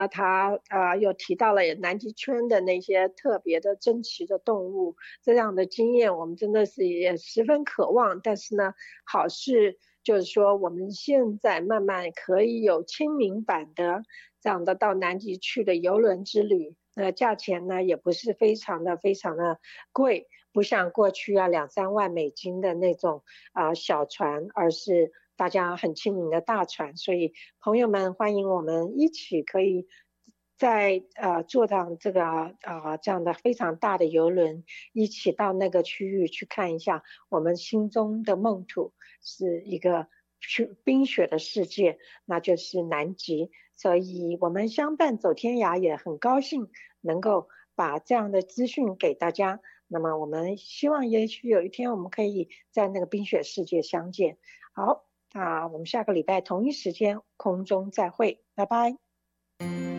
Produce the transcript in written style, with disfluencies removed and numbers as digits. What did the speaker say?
他又提到了南极圈的那些特别的珍奇的动物，这样的经验我们真的是也十分渴望。但是呢，好事就是说我们现在慢慢可以有亲民版的这样的到南极去的邮轮之旅，价钱呢也不是非常的贵，不像过去要2-3万美金的那种小船，而是大家很亲民的大船。所以朋友们，欢迎我们一起可以在坐上这样的非常大的游轮，一起到那个区域去看一下我们心中的梦土，是一个冰雪的世界，那就是南极。所以我们相伴走天涯，也很高兴能够把这样的资讯给大家。那么我们希望也许有一天我们可以在那个冰雪世界相见。好，那我们下个礼拜同一时间空中再会，拜拜。